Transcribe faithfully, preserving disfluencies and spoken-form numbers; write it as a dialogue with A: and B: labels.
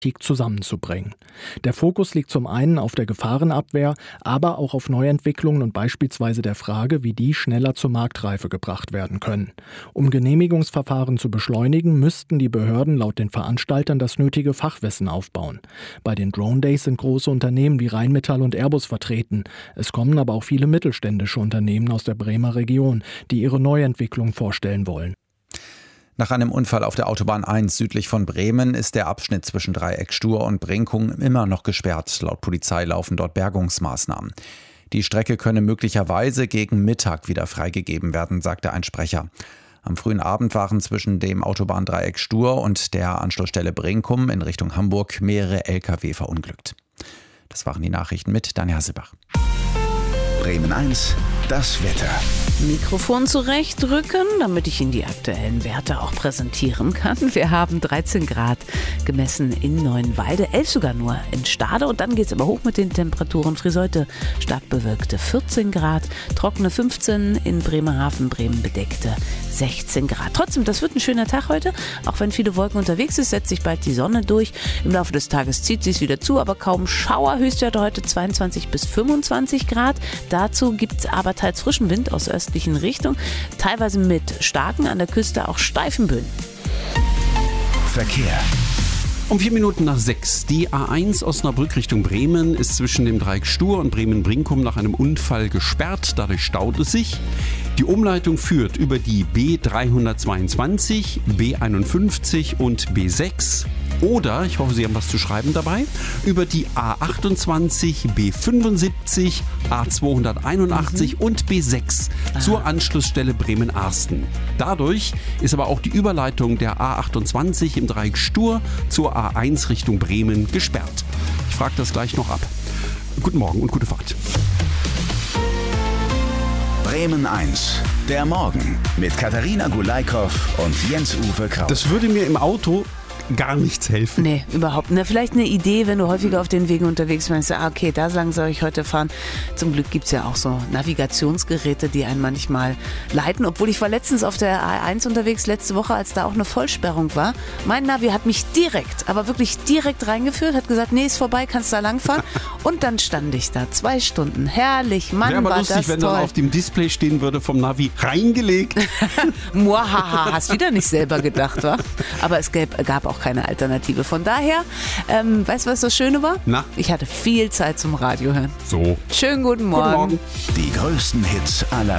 A: zusammenzubringen. Der Fokus liegt zum einen auf der Gefahrenabwehr, aber auch auf Neuentwicklungen und beispielsweise der Frage, wie die schneller zur Marktreife gebracht werden können. Um Genehmigungsverfahren zu beschleunigen, müssten die Behörden laut den Veranstaltern das nötige Fachwissen aufbauen. Bei den Drone Days sind große Unternehmen wie Rheinmetall und Airbus vertreten. Es kommen aber auch viele mittelständische Unternehmen aus der Bremer Region, die ihre Neuentwicklung vorstellen wollen.
B: Nach einem Unfall auf der Autobahn eins südlich von Bremen ist der Abschnitt zwischen Dreieck-Stur und Brinkum immer noch gesperrt. Laut Polizei laufen dort Bergungsmaßnahmen. Die Strecke könne möglicherweise gegen Mittag wieder freigegeben werden, sagte ein Sprecher. Am frühen Abend waren zwischen dem Autobahndreieck Stur und der Anschlussstelle Brinkum in Richtung Hamburg mehrere L K W verunglückt. Das waren die Nachrichten mit Daniel Hasselbach.
C: Bremen eins, das Wetter.
D: Mikrofon zurechtrücken, damit ich Ihnen die aktuellen Werte auch präsentieren kann. Wir haben dreizehn Grad gemessen in Neuenwalde, elf sogar nur in Stade. Und dann geht es aber hoch mit den Temperaturen. Friseute stark bewölkte vierzehn Grad, trockene fünfzehn, in Bremerhaven, Bremen bedeckte sechzehn Grad. Trotzdem, das wird ein schöner Tag heute. Auch wenn viele Wolken unterwegs sind, setzt sich bald die Sonne durch. Im Laufe des Tages zieht sie es wieder zu, aber kaum Schauer. Höchstwerte heute zweiundzwanzig bis fünfundzwanzig Grad. Dazu gibt es aber teils frischen Wind aus östlichen Richtung, teilweise mit starken, an der Küste auch steifen Böen.
C: Verkehr.
E: Um vier Minuten nach sechs. Die A eins Osnabrück Richtung Bremen ist zwischen dem Dreieck Stur und Bremen-Brinkum nach einem Unfall gesperrt. Dadurch staut es sich. Die Umleitung führt über die B dreihundertzweiundzwanzig, B einundfünfzig und B sechs. Oder, ich hoffe, Sie haben was zu schreiben dabei, über die A achtundzwanzig, B fünfundsiebzig, A zweihunderteinundachtzig mhm. und B sechs Aha. zur Anschlussstelle Bremen-Arsten. Dadurch ist aber auch die Überleitung der A achtundzwanzig im Dreieck Stur zur A eins Richtung Bremen gesperrt. Ich frage das gleich noch ab. Guten Morgen und gute Fahrt.
C: Bremen eins, der Morgen mit Katharina Gulaikow und Jens-Uwe Kraus.
E: Das würde mir im Auto gar nichts helfen.
D: Nee, überhaupt nicht. Vielleicht eine Idee, wenn du häufiger auf den Wegen unterwegs bist, ah, okay, da lang soll ich heute fahren. Zum Glück gibt es ja auch so Navigationsgeräte, die einen manchmal leiten. Obwohl ich war letztens auf der A eins unterwegs, letzte Woche, als da auch eine Vollsperrung war. Mein Navi hat mich direkt, aber wirklich direkt reingeführt, hat gesagt, nee, ist vorbei, kannst da langfahren. Und dann stand ich da, zwei Stunden. Herrlich, Mann,
E: Wäre aber
D: war
E: lustig,
D: das
E: wenn
D: toll.
E: dann auf dem Display stehen würde, vom Navi reingelegt.
D: Muahaha, hast wieder nicht selber gedacht, wa? Aber es gab, gab auch keine Alternative. Von daher, ähm, weißt du, was das Schöne war?
E: Na?
D: Ich hatte viel Zeit zum Radio hören.
E: So.
D: Schönen guten Morgen.
E: Guten Morgen.
C: Die größten Hits aller